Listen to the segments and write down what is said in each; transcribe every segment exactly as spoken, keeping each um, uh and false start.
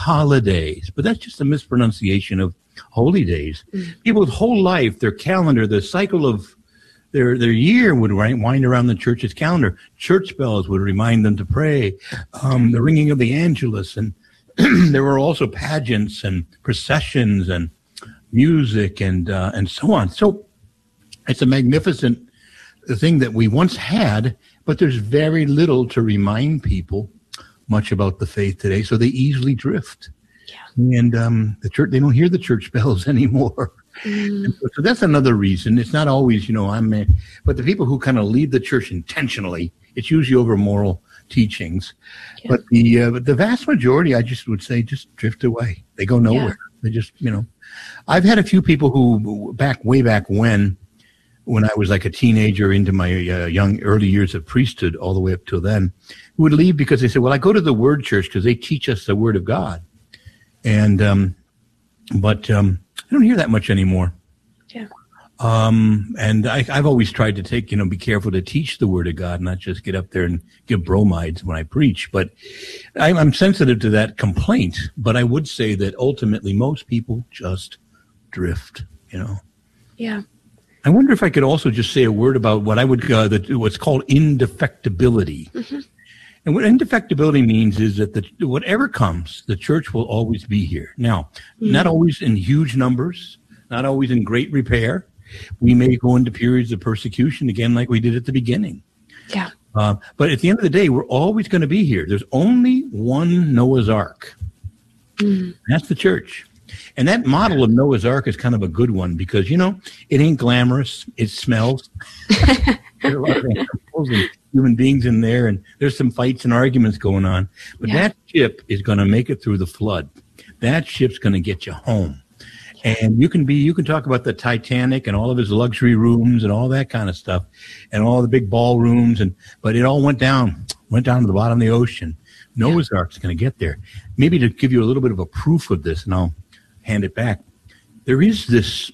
holidays, but that's just a mispronunciation of holy days. Mm. People's whole life, their calendar, the cycle of their their year would wind around the church's calendar. Church bells would remind them to pray. Um, the ringing of the Angelus, and there were also pageants and processions and music and uh, and so on. So it's a magnificent thing that we once had, but there's very little to remind people much about the faith today, so they easily drift. Yeah. And um, the church, they don't hear the church bells anymore. Mm. So, so that's another reason. It's not always, you know, I'm, a, but the people who kind of lead the church intentionally, it's usually over moral teachings. Yeah. But the uh, the vast majority, I just would say, just drift away. They go nowhere. Yeah. They just, you know, I've had a few people who back way back when, when I was like a teenager into my uh, young early years of priesthood, all the way up till then, who would leave because they said, well, I go to the Word Church because they teach us the Word of God. And, um, but um, I don't hear that much anymore. Yeah. Um, and I, I've always tried to take, you know, be careful to teach the Word of God, not just get up there and give bromides when I preach. But I'm, I'm sensitive to that complaint. But I would say that ultimately most people just drift, you know. Yeah. I wonder if I could also just say a word about what I would, uh, the, what's called indefectibility. Mm-hmm. And what indefectibility means is that the, whatever comes, the church will always be here. Now, mm-hmm. not always in huge numbers, not always in great repair. We may go into periods of persecution again, like we did at the beginning. Yeah. Uh, but at the end of the day, we're always going to be here. There's only one Noah's Ark. Mm-hmm. That's the church. And that model of Noah's Ark is kind of a good one because, you know, it ain't glamorous. It smells. There are a lot of animals and human beings in there, and there's some fights and arguments going on. But yeah. that ship is going to make it through the flood. That ship's going to get you home. And you can be, you can talk about the Titanic and all of his luxury rooms and all that kind of stuff and all the big ballrooms. And, but it all went down, went down to the bottom of the ocean. Noah's yeah. Ark's going to get there. Maybe to give you a little bit of a proof of this, and I'll hand it back. There is this,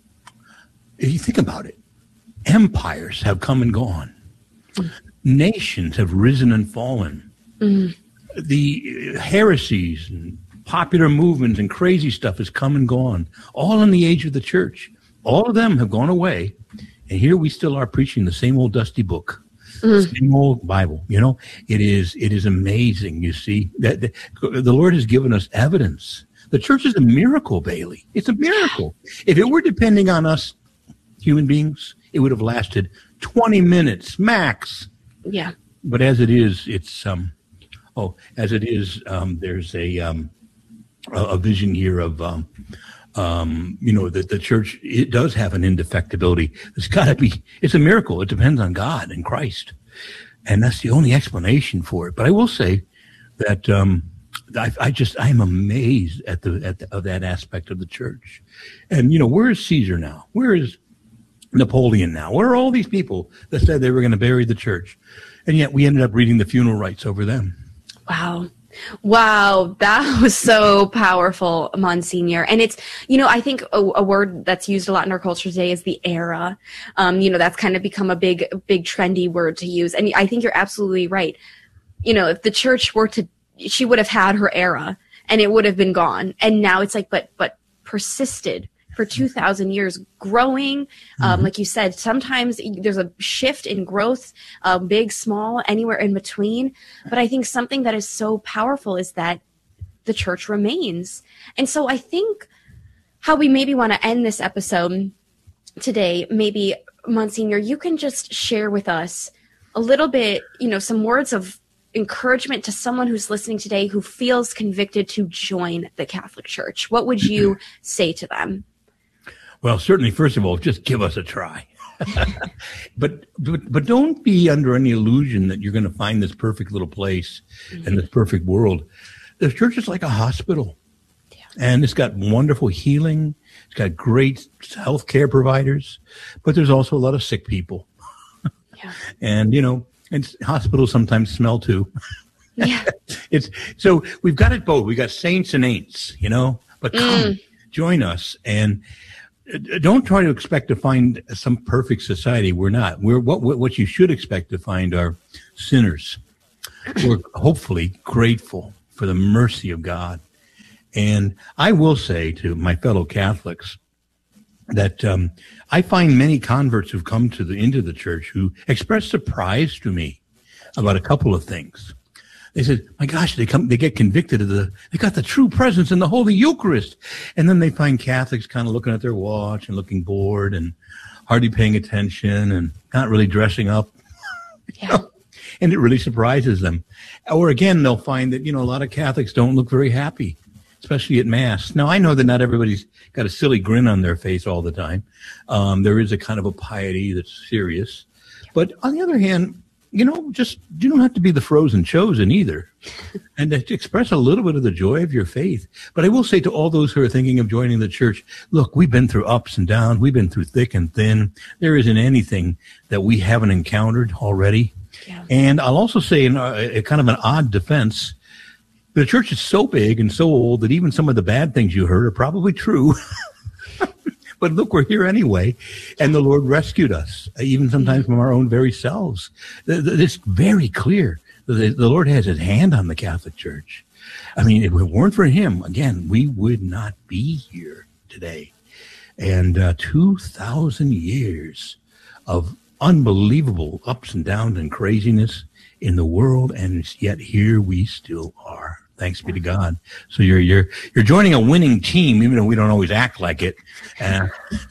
if you think about it, empires have come and gone. Mm. Nations have risen and fallen. Mm. The heresies and popular movements and crazy stuff has come and gone, all in the age of the church. All of them have gone away, and here we still are preaching the same old dusty book. Mm. Same old Bible, you know. It is it is amazing, you see, that the, the Lord has given us evidence. The church is a miracle, Bailey. It's a miracle. If it were depending on us human beings, it would have lasted twenty minutes max. Yeah. But as it is, it's um, oh, as it is, um, there's a um, a, a vision here of um, um, you know, that the church, it does have an indefectibility. It's got to be. It's a miracle. It depends on God and Christ, and that's the only explanation for it. But I will say that um, I, I just I'm amazed at the at the, of that aspect of the church. And you know, where is Caesar now? Where is Napoleon now? Where are all these people that said they were going to bury the church? And yet we ended up reading the funeral rites over them. Wow. Wow. That was so powerful, Monsignor. And it's, you know, I think a, a word that's used a lot in our culture today is the era. Um, you know, that's kind of become a big, big trendy word to use. And I think you're absolutely right. You know, if the church were to, she would have had her era and it would have been gone. And now it's like, but, but persisted for two thousand years, growing. Um, mm-hmm. Like you said, sometimes there's a shift in growth, uh, big, small, anywhere in between. But I think something that is so powerful is that the church remains. And so I think how we maybe want to end this episode today, maybe, Monsignor, you can just share with us a little bit, you know, some words of encouragement to someone who's listening today who feels convicted to join the Catholic Church. What would you say to them? Well, certainly, first of all, just give us a try. but, but but don't be under any illusion that you're going to find this perfect little place mm-hmm. and this perfect world. The church is like a hospital. Yeah. And it's got wonderful healing. It's got great health care providers. But there's also a lot of sick people. Yeah. And, you know, and hospitals sometimes smell too. Yeah. It's so we've got it both. We got saints and ain'ts, you know, but come mm. join us and don't try to expect to find some perfect society. We're not. We're what what you should expect to find are sinners who are hopefully grateful for the mercy of God And I will say to my fellow Catholics that um, I find many converts who've come to the into the church who express surprise to me about a couple of things. They said, my gosh, they come, they get convicted of the, they got the true presence in the Holy Eucharist. And then they find Catholics kind of looking at their watch and looking bored and hardly paying attention and not really dressing up. Yeah. You know? And it really surprises them. Or again, they'll find that, you know, a lot of Catholics don't look very happy, especially at Mass. Now, I know that not everybody's got a silly grin on their face all the time. Um, there is a kind of a piety that's serious. But on the other hand, you know, just, you don't have to be the frozen chosen either. And to express a little bit of the joy of your faith. But I will say to all those who are thinking of joining the church, look, we've been through ups and downs. We've been through thick and thin. There isn't anything that we haven't encountered already. Yeah. And I'll also say in a, a kind of an odd defense, the church is so big and so old that even some of the bad things you heard are probably true. But look, we're here anyway, and the Lord rescued us, even sometimes from our own very selves. It's very clear that the Lord has his hand on the Catholic Church. I mean, if it weren't for him, again, we would not be here today. And uh, two thousand years of unbelievable ups and downs and craziness in the world, and yet here we still are. Thanks be to God. So you're you're you're joining a winning team, even though we don't always act like it. Uh,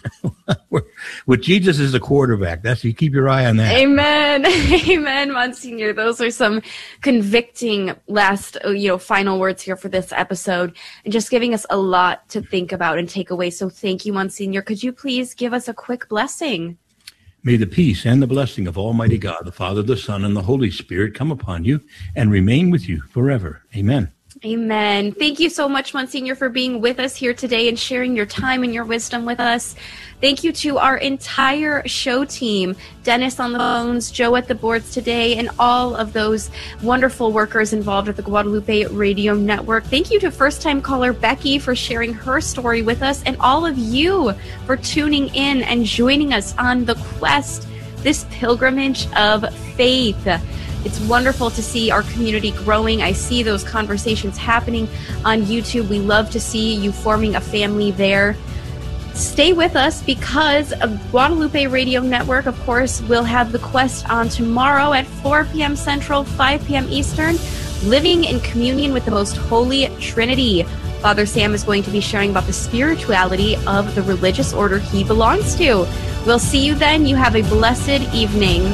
with Jesus as the quarterback, that's you keep your eye on that. Amen, amen, Monsignor. Those are some convicting last, you know, final words here for this episode, and just giving us a lot to think about and take away. So thank you, Monsignor. Could you please give us a quick blessing? May the peace and the blessing of Almighty God, the Father, the Son, and the Holy Spirit come upon you and remain with you forever. Amen. Amen. Thank you so much, Monsignor, for being with us here today and sharing your time and your wisdom with us. Thank you to our entire show team, Dennis on the phones, Joe at the boards today, and all of those wonderful workers involved at the Guadalupe Radio Network. Thank you to first-time caller Becky for sharing her story with us, and all of you for tuning in and joining us on the quest, this pilgrimage of faith. It's wonderful to see our community growing. I see those conversations happening on YouTube. We love to see you forming a family there. Stay with us because of Guadalupe Radio Network, of course, will have the quest on tomorrow at four p.m. Central, five p.m. Eastern, living in communion with the Most Holy Trinity. Father Sam is going to be sharing about the spirituality of the religious order he belongs to. We'll see you then. You have a blessed evening.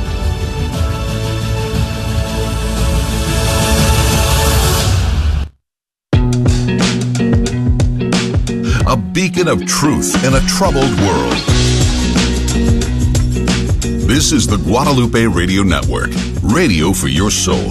A beacon of truth in a troubled world. This is the Guadalupe Radio Network, radio for your soul.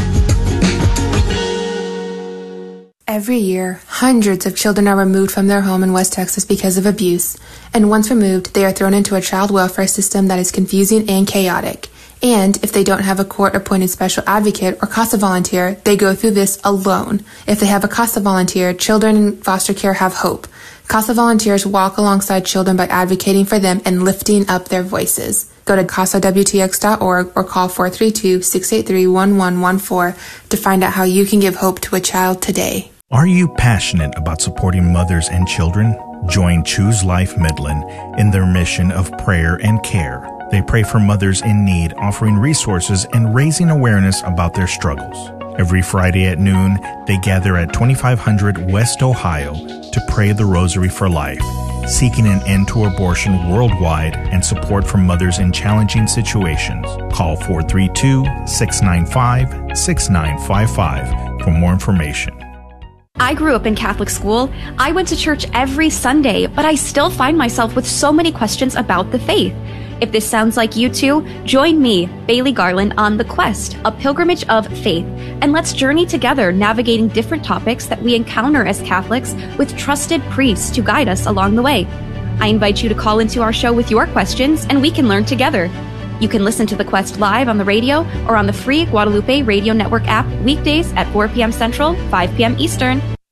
Every year, hundreds of children are removed from their home in West Texas because of abuse, and once removed, they are thrown into a child welfare system that is confusing and chaotic. And if they don't have a court-appointed special advocate or CASA volunteer, they go through this alone. If they have a CASA volunteer, children in foster care have hope. CASA volunteers walk alongside children by advocating for them and lifting up their voices. Go to casa w t x dot org or call four three two, six eight three, one one one four to find out how you can give hope to a child today. Are you passionate about supporting mothers and children? Join Choose Life Midland in their mission of prayer and care. They pray for mothers in need, offering resources and raising awareness about their struggles. Every Friday at noon, they gather at twenty-five hundred West Ohio to pray the Rosary for Life, seeking an end to abortion worldwide and support for mothers in challenging situations. Call four three two, six nine five, six nine five five for more information. I grew up in Catholic school. I went to church every Sunday, but I still find myself with so many questions about the faith. If this sounds like you too, join me, Bailey Garland, on The Quest, a pilgrimage of faith, and let's journey together navigating different topics that we encounter as Catholics with trusted priests to guide us along the way. I invite you to call into our show with your questions, and we can learn together. You can listen to The Quest live on the radio or on the free Guadalupe Radio Network app weekdays at four p.m. Central, five p.m. Eastern.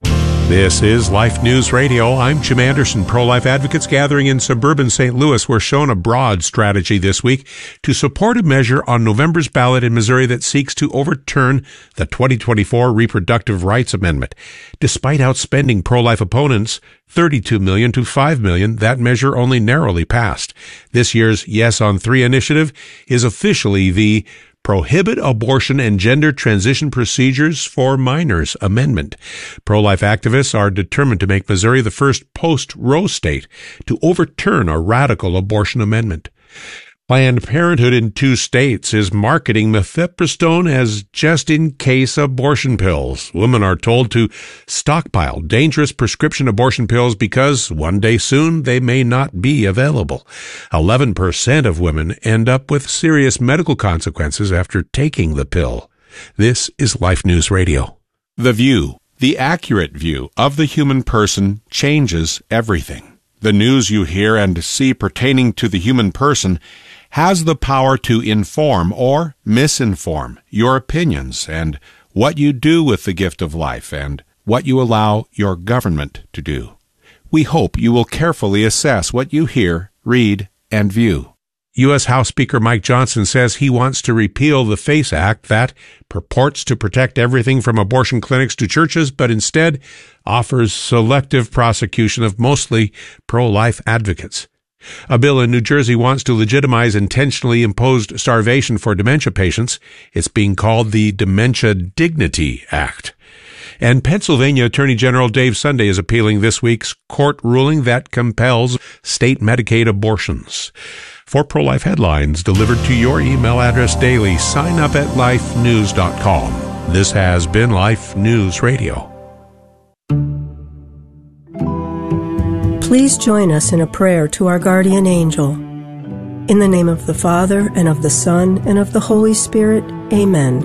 This is Life News Radio. I'm Jim Anderson. Pro-life advocates gathering in suburban Saint Louis were shown a broad strategy this week to support a measure on November's ballot in Missouri that seeks to overturn the twenty twenty-four Reproductive Rights Amendment. Despite outspending pro-life opponents thirty-two million dollars to five million dollars, that measure only narrowly passed. This year's Yes on Three initiative is officially the Prohibit Abortion and Gender Transition Procedures for Minors Amendment. Pro-life activists are determined to make Missouri the first post-Roe state to overturn a radical abortion amendment. Planned Parenthood in two states is marketing mifepristone as just-in-case abortion pills. Women are told to stockpile dangerous prescription abortion pills because one day soon they may not be available. eleven percent of women end up with serious medical consequences after taking the pill. This is Life News Radio. The View, the accurate view of the human person, changes everything. The news you hear and see pertaining to the human person has the power to inform or misinform your opinions and what you do with the gift of life and what you allow your government to do. We hope you will carefully assess what you hear, read, and view. U S House Speaker Mike Johnson says he wants to repeal the FACE Act that purports to protect everything from abortion clinics to churches, but instead offers selective prosecution of mostly pro-life advocates. A bill in New Jersey wants to legitimize intentionally imposed starvation for dementia patients. It's being called the Dementia Dignity Act. And Pennsylvania Attorney General Dave Sunday is appealing this week's court ruling that compels state Medicaid abortions. For pro-life headlines delivered to your email address daily, sign up at life news dot com. This has been Life News Radio. Please join us in a prayer to our guardian angel. In the name of the Father, and of the Son, and of the Holy Spirit, Amen.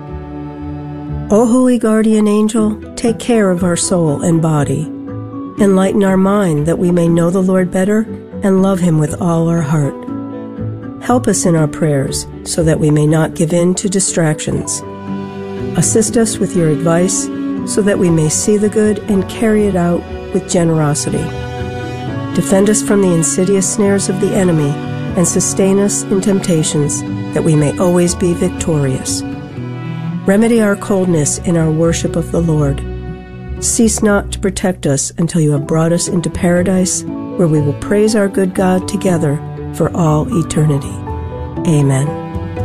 O holy guardian angel, take care of our soul and body. Enlighten our mind that we may know the Lord better and love Him with all our heart. Help us in our prayers so that we may not give in to distractions. Assist us with your advice so that we may see the good and carry it out with generosity. Defend us from the insidious snares of the enemy and sustain us in temptations that we may always be victorious. Remedy our coldness in our worship of the Lord. Cease not to protect us until you have brought us into paradise, where we will praise our good God together for all eternity. Amen.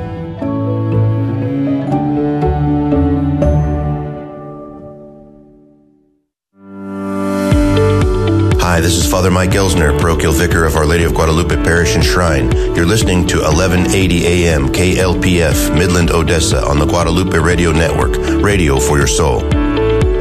Hi, this is Father Mike Elsner, parochial vicar of Our Lady of Guadalupe Parish and Shrine. You're listening to eleven eighty A M K L P F, Midland, Odessa, on the Guadalupe Radio Network, radio for your soul.